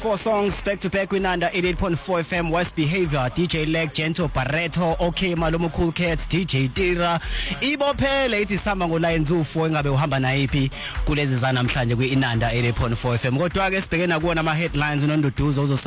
4 songs back to back kwinanda 88.4 FM. West Behavior, DJ Leg, Gento Barreto, okay Malumo Cool Cats, DJ Tira. Ibophele ithi sihamba ngo Lions u4 engabe uhamba nayipi kulezi zanamhlanje kwi inanda 88.4 FM. Kodwa ke sibhekena kuona ama headlines uNonduduzo